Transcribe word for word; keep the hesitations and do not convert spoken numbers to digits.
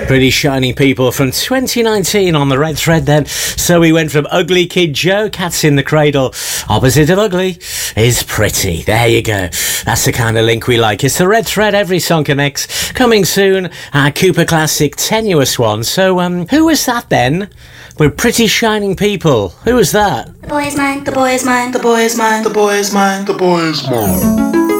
Pretty Shiny People from twenty nineteen on the Red Thread then. So we went from Ugly Kid Joe, Cats in the Cradle. Opposite of ugly is pretty. There you go. That's the kind of link we like. It's the Red Thread, every song connects. Coming soon, our Cooper Classic Tenuous One. So, um, who was that then? We're Pretty Shining People. Who was that? The boy is mine, the boy is mine, the boy is mine, the boy is mine, the boy is mine.